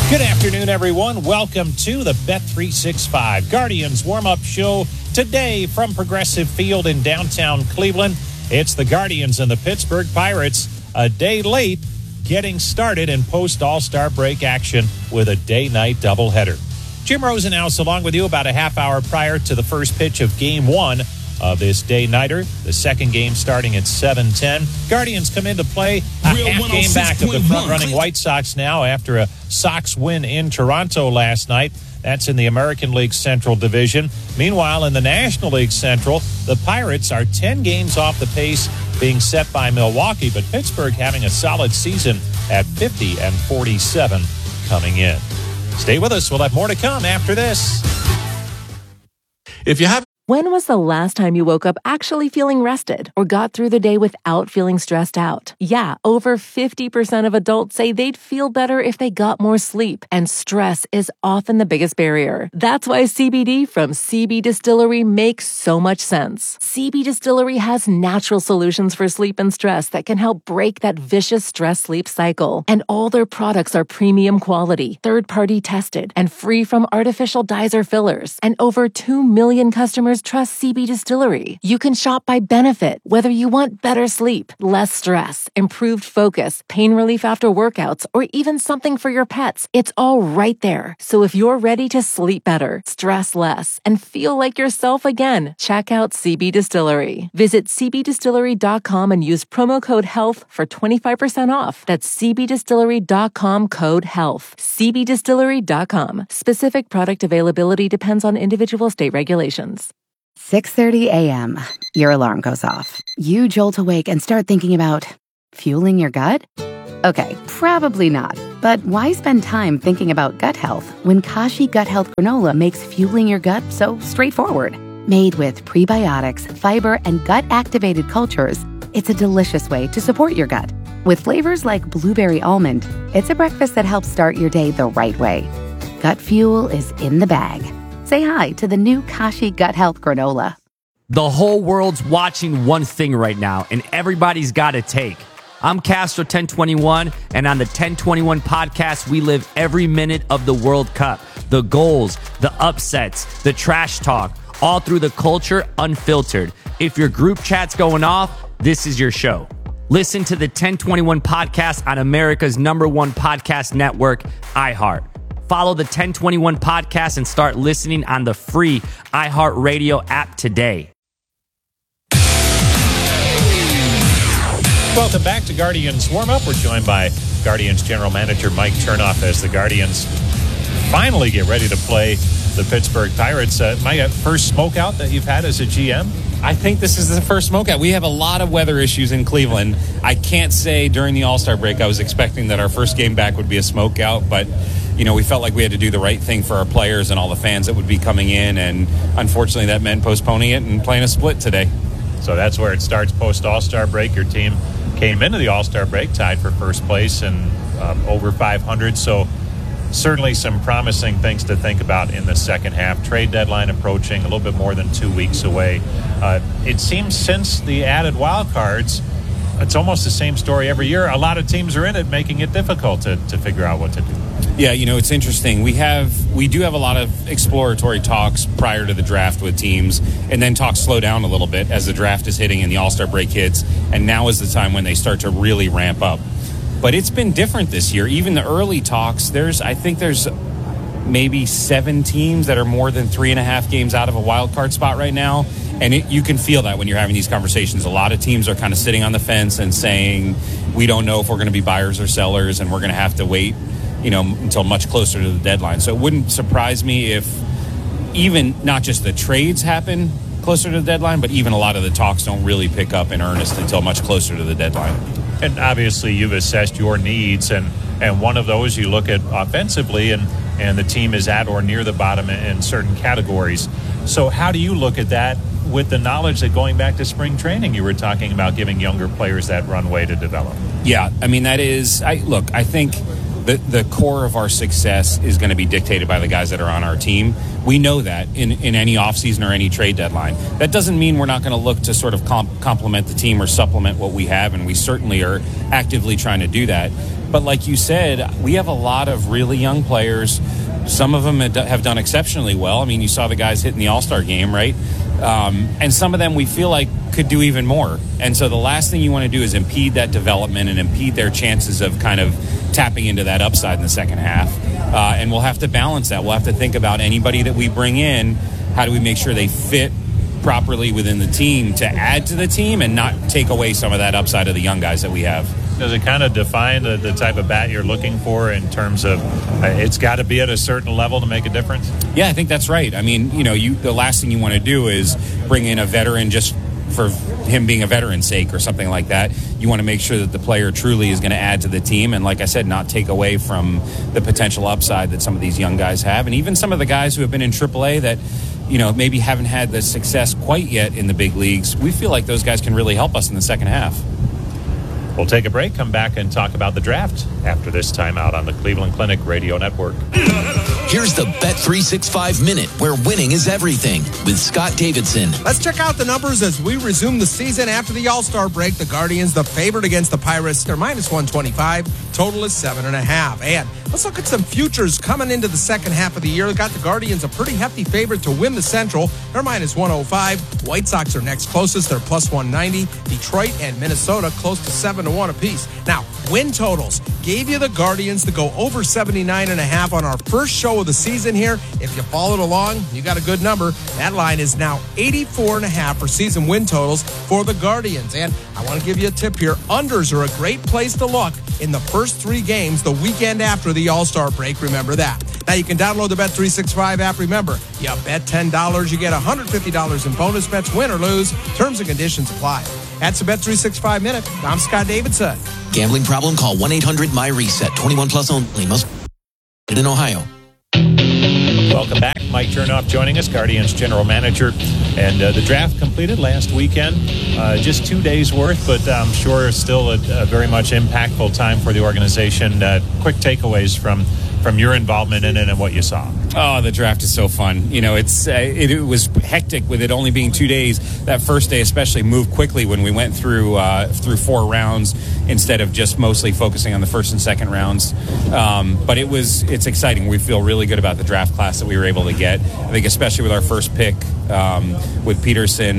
Good afternoon, everyone. Welcome to the Bet365 Guardians warm-up show today from Progressive Field in downtown Cleveland. It's the Guardians and the Pittsburgh Pirates a day late getting started in post-All-Star break action with a day-night doubleheader. Jim Rosenhaus along with you about a half hour prior to the first pitch of Game 1 of this day-nighter. The second game starting at 7:10. Guardians come into play a half game back of the front-running White Sox now after a Sox win in Toronto last night. That's in the American League Central Division. Meanwhile, in the National League Central, the Pirates are 10 games off the pace being set by Milwaukee, but Pittsburgh having a solid season at 50-47 coming in. Stay with us. We'll have more to come after this. When was the last time you woke up actually feeling rested or got through the day without feeling stressed out? Yeah, over 50% of adults say they'd feel better if they got more sleep, and stress is often the biggest barrier. That's why CBD from CB Distillery makes so much sense. CB Distillery has natural solutions for sleep and stress that can help break that vicious stress-sleep cycle. And all their products are premium quality, third-party tested, and free from artificial dyes or fillers. And over 2 million customers trust CB Distillery. You can shop by benefit, whether you want better sleep, less stress, improved focus, pain relief after workouts, or even something for your pets. It's all right there. So if you're ready to sleep better, stress less, and feel like yourself again, check out CB Distillery. Visit cbdistillery.com and use promo code HEALTH for 25% off. That's cbdistillery.com code HEALTH. cbdistillery.com. Specific product availability depends on individual state regulations. 6:30 a.m. Your alarm goes off. You jolt awake and start thinking about fueling your gut? Okay, probably not. But why spend time thinking about gut health when Kashi Gut Health Granola makes fueling your gut so straightforward? Made with prebiotics, fiber, and gut-activated cultures, it's a delicious way to support your gut. With flavors like blueberry almond, it's a breakfast that helps start your day the right way. Gut fuel is in the bag. Say hi to the new Kashi Gut Health Granola. The whole world's watching one thing right now, and everybody's got a take. I'm Castro 1021, and on the 1021 podcast, we live every minute of the World Cup. The goals, the upsets, the trash talk, all through the culture, unfiltered. If your group chat's going off, this is your show. Listen to the 1021 podcast on America's #1 podcast network, iHeart. Follow the 1021 podcast and start listening on the free iHeartRadio app today. Welcome back to Guardians Warm-Up. We're joined by Guardians General Manager Mike Chernoff as the Guardians finally get ready to play the Pittsburgh Pirates. Mike, first smokeout that you've had as a GM? I think this is the first smokeout. We have a lot of weather issues in Cleveland. I can't say during the All-Star break I was expecting that our first game back would be a smokeout, but we felt like we had to do the right thing for our players and all the fans that would be coming in, and unfortunately that meant postponing it and playing a split today. So that's where it starts post-All-Star break. Your team came into the All-Star break tied for first place and over 500, so certainly some promising things to think about in the second half. Trade deadline approaching, a little bit more than 2 weeks away. It seems since the added wild cards, it's almost the same story every year. A lot of teams are in it, making it difficult to figure out what to do. Yeah, it's interesting. We do have a lot of exploratory talks prior to the draft with teams, and then talks slow down a little bit as the draft is hitting and the All-Star break hits, and now is the time when they start to really ramp up. But it's been different this year. Even the early talks, I think there's maybe 7 teams that are more than 3.5 games out of a wild card spot right now. And you can feel that when you're having these conversations. A lot of teams are kind of sitting on the fence and saying, we don't know if we're going to be buyers or sellers, and we're going to have to wait, until much closer to the deadline. So it wouldn't surprise me if even not just the trades happen closer to the deadline, but even a lot of the talks don't really pick up in earnest until much closer to the deadline. And obviously you've assessed your needs, and one of those you look at offensively, and the team is at or near the bottom in certain categories. So how do you look at that with the knowledge that going back to spring training, you were talking about giving younger players that runway to develop? Yeah, I mean, I think the core of our success is going to be dictated by the guys that are on our team. We know that in any offseason or any trade deadline. That doesn't mean we're not going to look to sort of complement the team or supplement what we have, and we certainly are actively trying to do that. But like you said, we have a lot of really young players. Some of them have done exceptionally well. I mean, you saw the guys hitting the All-Star game, right? And some of them we feel like could do even more. And so the last thing you want to do is impede that development and impede their chances of kind of tapping into that upside in the second half. And we'll have to balance that. We'll have to think about anybody that we bring in, how do we make sure they fit properly within the team to add to the team and not take away some of that upside of the young guys that we have. Does it kind of define the type of bat you're looking for in terms of it's got to be at a certain level to make a difference? Yeah, I think that's right. I mean, the last thing you want to do is bring in a veteran just for him being a veteran's sake or something like that. You want to make sure that the player truly is going to add to the team and, like I said, not take away from the potential upside that some of these young guys have. And even some of the guys who have been in AAA that, maybe haven't had the success quite yet in the big leagues, we feel like those guys can really help us in the second half. We'll take a break, come back and talk about the draft after this timeout on the Cleveland Clinic Radio Network. Here's the Bet365 Minute, where winning is everything, with Scott Davidson. Let's check out the numbers as we resume the season after the All-Star break. The Guardians, the favorite against the Pirates, they're minus 125. Total is 7.5. And let's look at some futures coming into the second half of the year. We got the Guardians a pretty hefty favorite to win the Central. They're minus 105. White Sox are next closest. They're plus 190. Detroit and Minnesota close to 7-1 apiece. Now, win totals. Gave you the Guardians to go over 79.5 on our first show of the season here. If you followed along, you got a good number. That line is now 84.5 for season win totals for the Guardians. And I want to give you a tip here. Unders are a great place to look in the first 3 games the weekend after the All-Star break. Remember that. Now, you can download the Bet365 app. Remember, you bet $10, you get $150 in bonus bets, win or lose. Terms and conditions apply. That's the Bet365 Minute. I'm Scott Davidson. Gambling problem? Call 1-800-MY-RESET. 21 plus only. Most in Ohio. Welcome back. Mike Chernoff joining us, Guardians General Manager. And the draft completed last weekend. Just 2 days worth, but I'm sure still a very much impactful time for the organization. Quick takeaways from your involvement in it and what you saw. Oh, the draft is so fun. It was hectic with it only being 2 days. That first day especially moved quickly when we went through 4 rounds instead of just mostly focusing on the first and second rounds. But it's exciting. We feel really good about the draft class that we were able to get. I think especially with our first pick with Peterson,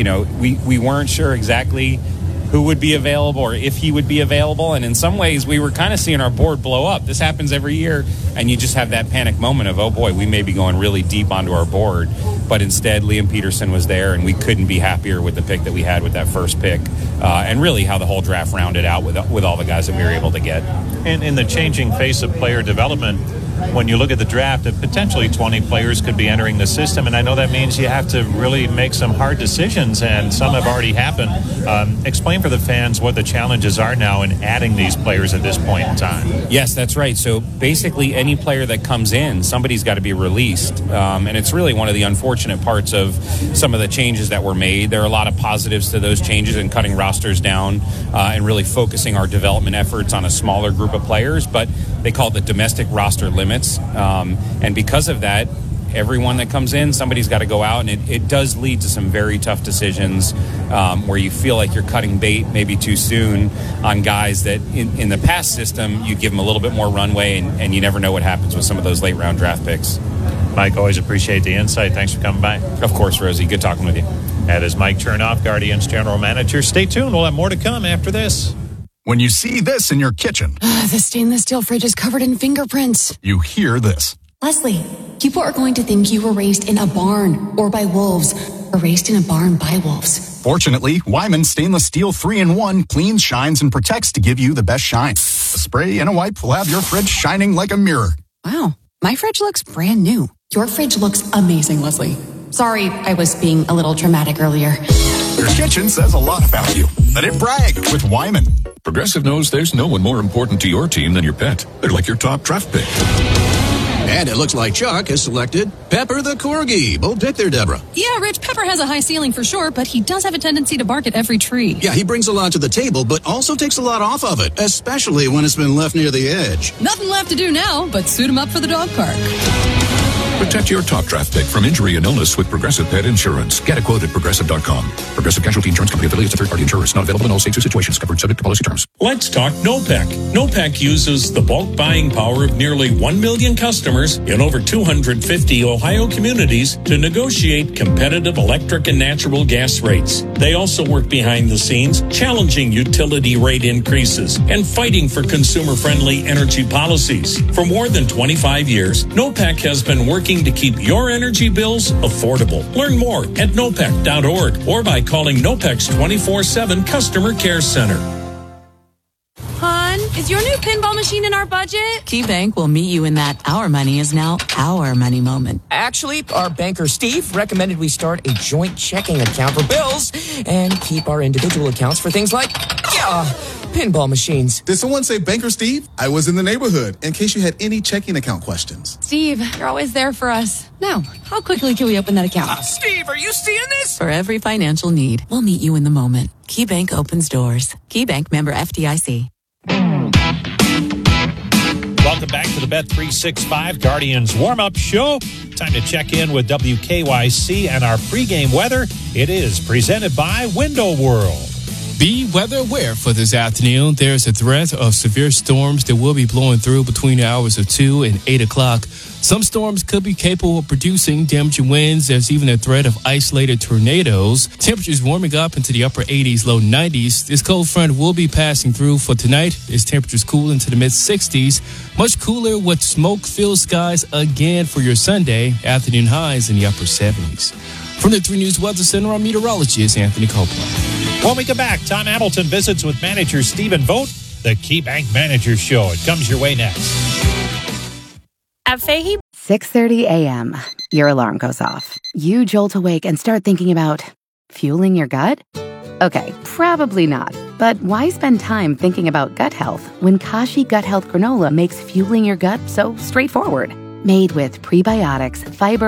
we weren't sure exactly who would be available or if he would be available. And in some ways, we were kind of seeing our board blow up. This happens every year, and you just have that panic moment of, oh boy, we may be going really deep onto our board. But instead, Liam Peterson was there, and we couldn't be happier with the pick that we had with that first pick. And really how the whole draft rounded out with all the guys that we were able to get. And in the changing face of player development, when you look at the draft, potentially 20 players could be entering the system, and I know that means you have to really make some hard decisions, and some have already happened. Explain for the fans what the challenges are now in adding these players at this point in time. Yes, that's right. So basically any player that comes in, somebody's got to be released, and it's really one of the unfortunate parts of some of the changes that were made. There are a lot of positives to those changes and cutting rosters down and really focusing our development efforts on a smaller group of players, but they call it the domestic roster limits. And because of that, everyone that comes in, somebody's got to go out, and it does lead to some very tough decisions where you feel like you're cutting bait maybe too soon on guys that in the past system, you give them a little bit more runway, and you never know what happens with some of those late round draft picks. Mike, always appreciate the insight. Thanks for coming by. Of course, Rosie. Good talking with you. That is Mike Chernoff, Guardians General Manager. Stay tuned. We'll have more to come after this. When you see this in your kitchen, the stainless steel fridge is covered in fingerprints. You hear this. Leslie, people are going to think you were raised in a barn or by wolves or raised in a barn by wolves. Fortunately, Wyman Stainless Steel 3-in-1 cleans, shines, and protects to give you the best shine. A spray and a wipe will have your fridge shining like a mirror. Wow, my fridge looks brand new. Your fridge looks amazing, Leslie. Sorry, I was being a little dramatic earlier. Your kitchen says a lot about you. Let it brag with Wyman. Progressive knows there's no one more important to your team than your pet. They're like your top draft pick. And it looks like Chuck has selected Pepper the Corgi. Bold pick there, Deborah. Yeah, Rich, Pepper has a high ceiling for sure, but he does have a tendency to bark at every tree. Yeah, he brings a lot to the table, but also takes a lot off of it, especially when it's been left near the edge. Nothing left to do now but suit him up for the dog park. Protect your top draft pick from injury and illness with Progressive Pet Insurance. Get a quote at Progressive.com. Progressive Casualty Insurance Company affiliates of third-party insurers. Not available in all states or situations. Covered subject to policy terms. Let's talk NOPEC. NOPEC uses the bulk buying power of nearly 1 million customers in over 250 Ohio communities to negotiate competitive electric and natural gas rates. They also work behind the scenes, challenging utility rate increases and fighting for consumer-friendly energy policies. For more than 25 years, NOPEC has been working to keep your energy bills affordable. Learn more at nopec.org or by calling NOPEC's 24/7 Customer Care Center. Hon, is your new pinball machine in our budget? KeyBank will meet you in that our money is now our money moment. Actually, our banker Steve recommended we start a joint checking account for bills and keep our individual accounts for things like, pinball machines. Did someone say Banker Steve? I was in the neighborhood in case you had any checking account questions. Steve, you're always there for us. Now, how quickly can we open that account? Steve, are you seeing this? For every financial need, we'll meet you in the moment. KeyBank opens doors. KeyBank, member FDIC. Welcome back to the Bet365 Guardians warm-up show. Time to check in with WKYC and our pregame weather. It is presented by Window World. Be weather aware for this afternoon. There's a threat of severe storms that will be blowing through between the hours of 2 and 8 o'clock. Some storms could be capable of producing damaging winds. There's even a threat of isolated tornadoes. Temperatures warming up into the upper 80s, low 90s. This cold front will be passing through for tonight. As temperatures cool into the mid-60s. Much cooler with smoke-filled skies again for your Sunday. Afternoon highs in the upper 70s. From the 3 News Weather Center, I'm meteorologist Anthony Copeland. When we come back, Tom Hamilton visits with manager Stephen Vogt, the KeyBank Manager Show. It comes your way next. At Fahey, 6:30 a.m., your alarm goes off. You jolt awake and start thinking about fueling your gut? Okay, probably not. But why spend time thinking about gut health when Kashi Gut Health Granola makes fueling your gut so straightforward? Made with prebiotics, fiber,